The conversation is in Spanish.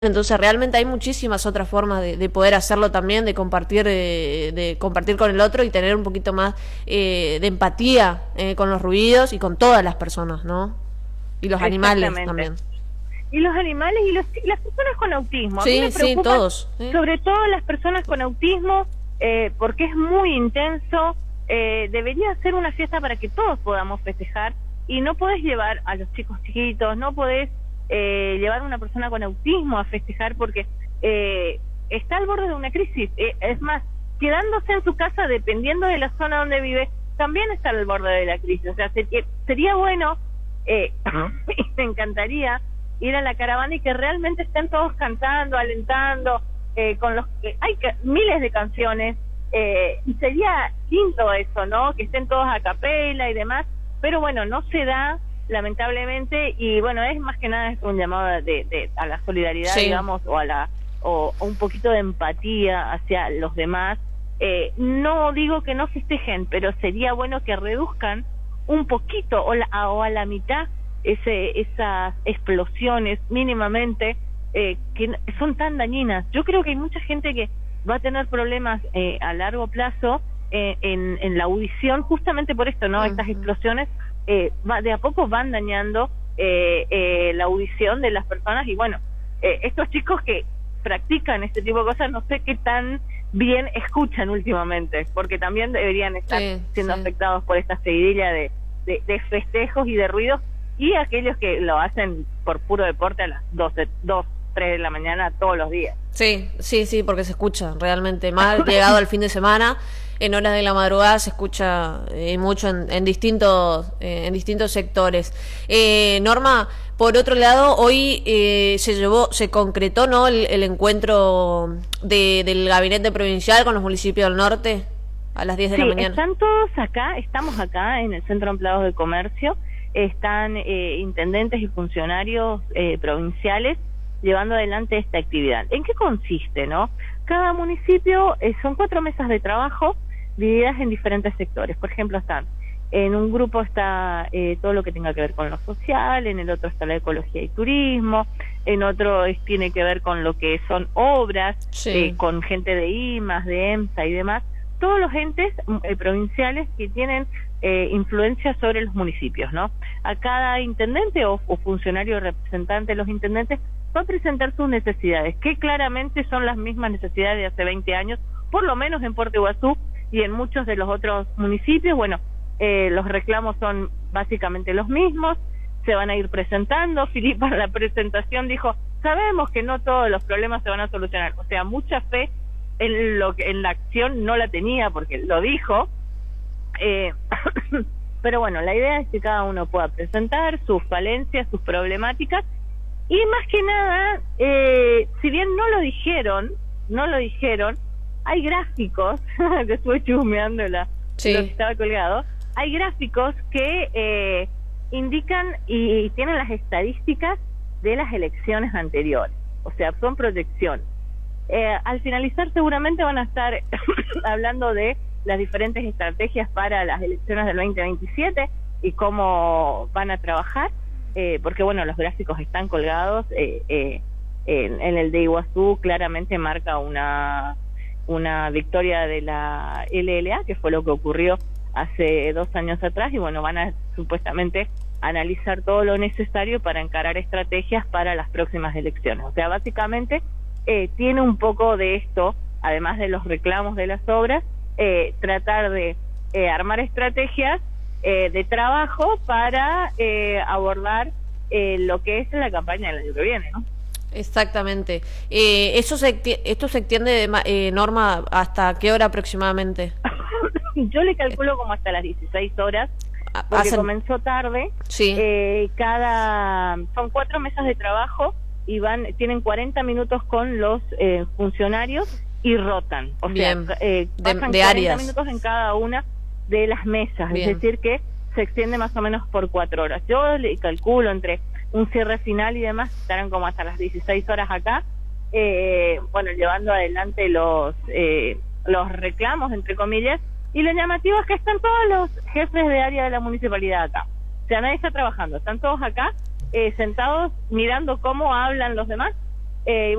Entonces realmente hay muchísimas otras formas de poder hacerlo también, de compartir con el otro y tener un poquito más de empatía con los ruidos y con todas las personas, ¿no? Y los animales también. Y los animales y las personas con autismo. A mí me Sí, preocupa, todos. sobre todo las personas con autismo, porque es muy intenso. Debería ser una fiesta para que todos podamos festejar, y no podés llevar a los chicos chiquitos, no podés llevar a una persona con autismo a festejar, porque está al borde de una crisis. Es más, quedándose en su casa, dependiendo de la zona donde vive, también está al borde de la crisis. O sea, sería bueno, me encantaría ir a la caravana y que realmente estén todos cantando, alentando, con los hay miles de canciones, y sería lindo eso, ¿no? Que estén todos a capela y demás, pero bueno, no se da, lamentablemente, y bueno, es más que nada es un llamado a la solidaridad, digamos, o un poquito de empatía hacia los demás. No digo que no festejen, pero sería bueno que reduzcan un poquito o a la mitad esas explosiones mínimamente, que son tan dañinas. Yo creo que hay mucha gente que va a tener problemas a largo plazo en la audición, justamente por esto, ¿no? Estas explosiones de a poco van dañando la audición de las personas, y bueno, estos chicos que practican este tipo de cosas, no sé qué tan bien escuchan últimamente, porque también deberían estar siendo afectados por esta seguidilla de festejos y de ruidos, y aquellos que lo hacen por puro deporte a las 2, 3 de la mañana todos los días. Sí, porque se escucha realmente mal, llegado al fin de semana, en horas de la madrugada se escucha mucho en distintos sectores. Norma, por otro lado, hoy se concretó, ¿no?, el encuentro del gabinete provincial con los municipios del norte a las 10 de la mañana. Están todos acá, estamos acá en el Centro de Empleados de Comercio, están intendentes y funcionarios provinciales llevando adelante esta actividad. ¿En qué consiste, no? Cada municipio son 4 mesas de trabajo divididas en diferentes sectores. Por ejemplo, en un grupo está todo lo que tenga que ver con lo social, en el otro está la ecología y turismo, en otro tiene que ver con lo que son obras, con gente de IMAS, de EMSA y demás. Todos los entes provinciales que tienen influencia sobre los municipios, ¿no? A cada intendente o funcionario representante de los intendentes va a presentar sus necesidades, que claramente son las mismas necesidades de hace 20 años, por lo menos en Puerto Iguazú y en muchos de los otros municipios. Bueno, los reclamos son básicamente los mismos, se van a ir presentando. Filipa en la presentación dijo, sabemos que no todos los problemas se van a solucionar, o sea, mucha fe en la acción no la tenía, porque lo dijo, pero bueno, la idea es que cada uno pueda presentar sus falencias, sus problemáticas, y más que nada, si bien no lo dijeron, hay gráficos, que estuve chusmeando lo que estaba colgado, hay gráficos que indican y tienen las estadísticas de las elecciones anteriores, o sea, son proyecciones. Al finalizar seguramente van a estar hablando de las diferentes estrategias para las elecciones del 2027 y cómo van a trabajar, porque bueno, los gráficos están colgados. En el de Iguazú claramente marca una victoria de la LLA, que fue lo que ocurrió hace 2 años atrás, y bueno, van a supuestamente analizar todo lo necesario para encarar estrategias para las próximas elecciones. O sea, básicamente tiene un poco de esto, además de los reclamos de las obras, tratar de armar estrategias de trabajo para abordar lo que es la campaña del año que viene, ¿no? Exactamente. Esto se extiende, Norma, ¿hasta qué hora aproximadamente? Yo le calculo como hasta las 16 horas, porque comenzó tarde. Son 4 mesas de trabajo y tienen 40 minutos con los funcionarios y rotan, o sea, pasan 40 áreas. minutos en cada una de las mesas. Es decir que se extiende más o menos por 4 horas. Yo le calculo entre un cierre final y demás, estarán como hasta las 16 horas acá, bueno, llevando adelante los reclamos, entre comillas, y lo llamativo es que están todos los jefes de área de la municipalidad acá. O sea, nadie está trabajando, están todos acá sentados mirando cómo hablan los demás Eh,